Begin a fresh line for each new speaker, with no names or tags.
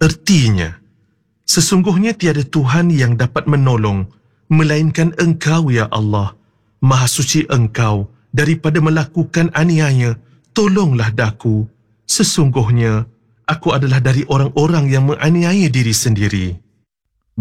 Ertinya, sesungguhnya tiada Tuhan yang dapat menolong melainkan Engkau, ya Allah. Maha suci Engkau daripada melakukan aniaya. Tolonglah daku. Sesungguhnya, aku adalah dari orang-orang yang menganiaya diri sendiri.